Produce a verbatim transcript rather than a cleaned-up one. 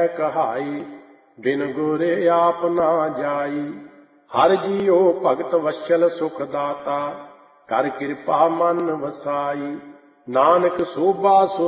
ਹੈ ਕਹਾਈ, ਬਿਨ ਗੁਰੇ ਆਪ ਨਾ ਜਾਈ। ਹਰ ਜੀਉ ਭਗਤ ਵਸ਼ਲ ਸੁਖ ਦਾਤਾ, ਕਰ ਕਿਰਪਾ ਮਨ ਵਸਾਈ। ਨਾਨਕ ਸੋਭਾ